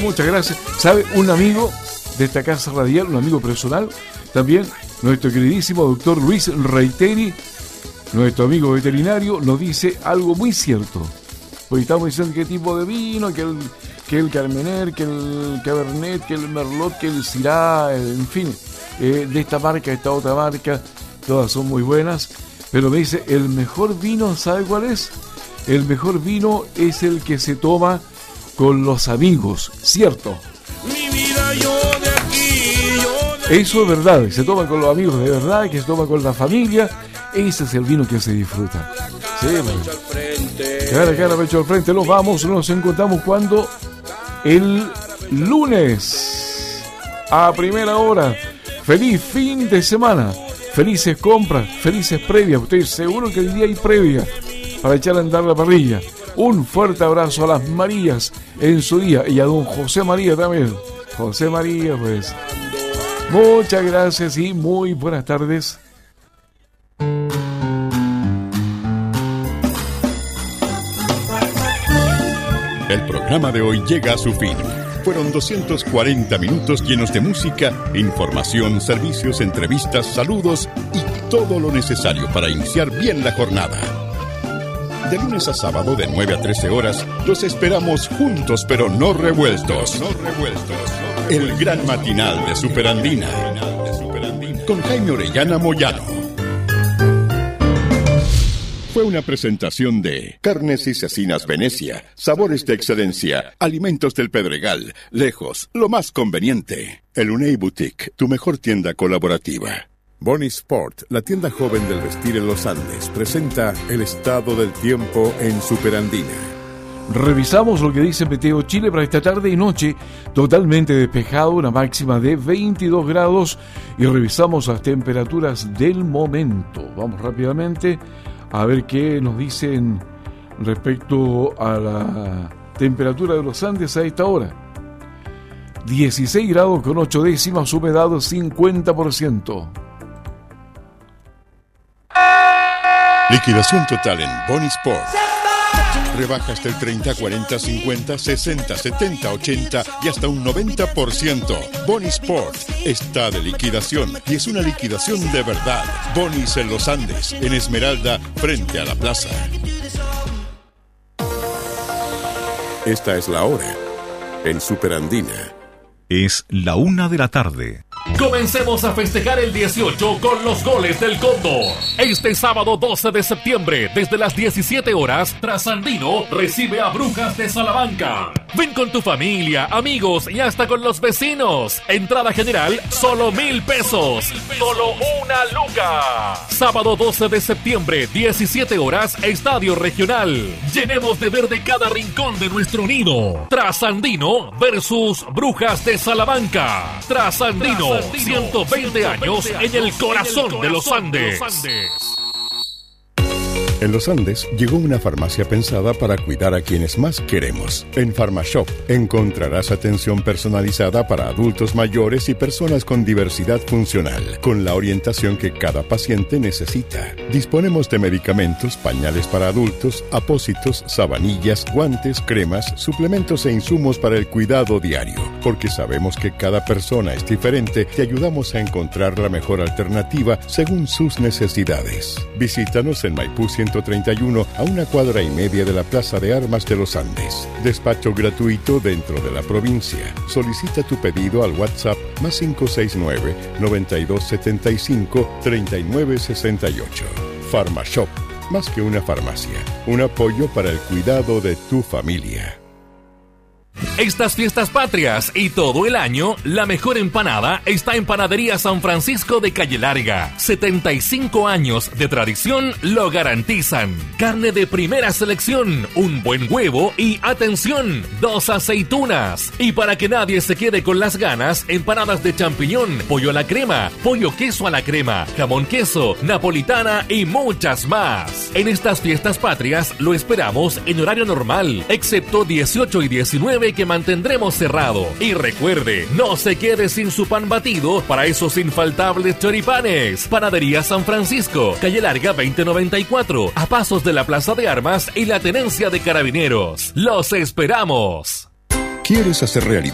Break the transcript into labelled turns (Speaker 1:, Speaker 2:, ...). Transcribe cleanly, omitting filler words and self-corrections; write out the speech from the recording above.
Speaker 1: muchas gracias. ¿Sabe? Un amigo de esta casa radial, un amigo personal, también nuestro queridísimo doctor Luis Reiteri, nuestro amigo veterinario, nos dice algo muy cierto. Porque estamos diciendo qué tipo de vino, que el Carmener, que el Cabernet, que el Merlot, que el Syrah, en fin, de esta marca, esta otra marca, todas son muy buenas. Pero me dice, el mejor vino, ¿sabe cuál es? El mejor vino es el que se toma con los amigos, ¿cierto?
Speaker 2: Mi vida, yo de aquí,
Speaker 1: eso es verdad, se toma con los amigos de verdad, que se toma con la familia, ese es el vino que se disfruta. Sí, cara, pecho al frente, nos encontramos cuando el lunes, a primera hora. Feliz fin de semana, felices compras, felices previas, estoy seguro que el día hay previa para echar a andar la parrilla. Un fuerte abrazo a las Marías en su día y a don José María también. José María, pues. Muchas gracias y muy buenas tardes.
Speaker 3: El programa de hoy llega a su fin. Fueron 240 minutos llenos de música, información, servicios, entrevistas, saludos y todo lo necesario para iniciar bien la jornada. De lunes a sábado de 9 a 13 horas, los esperamos juntos pero no revueltos. El gran matinal de Superandina. Con Jaime Orellana Moyano. Fue una presentación de Carnes y Cecinas Venecia, sabores de excelencia, alimentos del Pedregal, lejos, lo más conveniente. El Unei Boutique, tu mejor tienda colaborativa. Bonnie Sport, la tienda joven del vestir en los Andes, presenta el estado del tiempo en Superandina.
Speaker 1: Revisamos lo que dice Meteo Chile para esta tarde y noche, totalmente despejado, una máxima de 22 grados, y revisamos las temperaturas del momento. Vamos rápidamente a ver qué nos dicen respecto a la temperatura de los Andes a esta hora. 16 grados con 8 décimas, humedad 50%.
Speaker 3: Liquidación total en Bonnie Sport. Rebajas del 30, 40, 50, 60, 70, 80 y hasta un 90%. Bonnie Sport está de liquidación y es una liquidación de verdad. Bonnie's en los Andes, en Esmeralda, frente a la plaza. Esta es la hora en Superandina.
Speaker 4: Es la 1 de la tarde.
Speaker 5: Comencemos a festejar el 18 con los goles del Cóndor. Este sábado 12 de septiembre, desde las 17 horas, Trasandino recibe a Brujas de Salamanca. Ven con tu familia, amigos y hasta con los vecinos. Entrada general, solo 1,000 pesos. Solo una luca. Sábado 12 de septiembre, 17 horas, Estadio Regional. Llenemos de verde cada rincón de nuestro nido. Trasandino versus Brujas de Salamanca. Trasandino. 120 años en el corazón de los Andes.
Speaker 3: En los Andes llegó una farmacia pensada para cuidar a quienes más queremos. En PharmaShop encontrarás atención personalizada para adultos mayores y personas con diversidad funcional, con la orientación que cada paciente necesita. Disponemos de medicamentos, pañales para adultos, apósitos, sabanillas, guantes, cremas, suplementos e insumos para el cuidado diario. Porque sabemos que cada persona es diferente, te ayudamos a encontrar la mejor alternativa según sus necesidades. Visítanos en Maipú 131, a 1,5 cuadras de la Plaza de Armas de los Andes. Despacho gratuito dentro de la provincia. Solicita tu pedido al WhatsApp +569 9275 3968. PharmaShop, más que una farmacia, un apoyo para el cuidado de tu familia.
Speaker 5: Estas fiestas patrias y todo el año, la mejor empanada está en Panadería San Francisco de Calle Larga. 75 años de tradición lo garantizan. Carne de primera selección, un buen huevo y, atención, 2 aceitunas. Y para que nadie se quede con las ganas, empanadas de champiñón, pollo a la crema, pollo queso a la crema, jamón queso, napolitana y muchas más. En estas fiestas patrias lo esperamos en horario normal, excepto 18 y 19 que mantendremos cerrado. Y recuerde, no se quede sin su pan batido para esos infaltables choripanes. Panadería San Francisco, Calle Larga 2094, a pasos de la Plaza de Armas y la Tenencia de Carabineros. ¡Los esperamos!
Speaker 3: ¿Quieres hacer realidad